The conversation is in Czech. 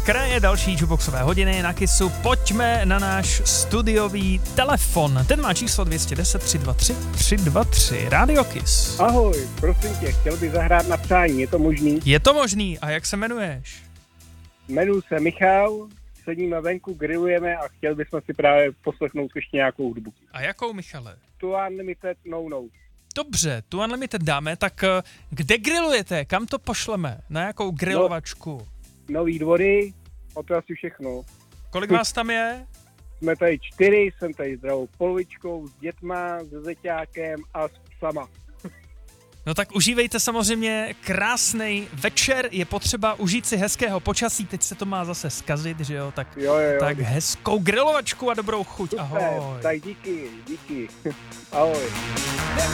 kraje další jukeboxové hodiny na Kissu. Pojďme na náš studiový telefon. Ten má číslo 210 323 323. Radio Kiss. Ahoj, prosím tě, chtěl bych zahrát na přání, je to možný? Je to možný. A jak se jmenuješ? Jmenuji se Michal, sedíme venku, grillujeme a chtěl bychom si právě poslechnout ještě nějakou hudbu. A jakou, Michale? Tu Unlimited No. Dobře, tu Unlimited dáme, tak kde grillujete? Kam to pošleme? Na jakou grilovačku? Nový Dvory, o to asi všechno. Kolik vás tam je? Jsme tady 4, jsem tady s zdravou polovičkou, s dětma, se zeťákem a s psama. No tak užívejte samozřejmě krásnej večer, je potřeba užít si hezkého počasí, teď se to má zase zkazit, že jo, tak, Jo. tak hezkou grilovačku a dobrou chuť, Super, ahoj. tak díky. Ahoj.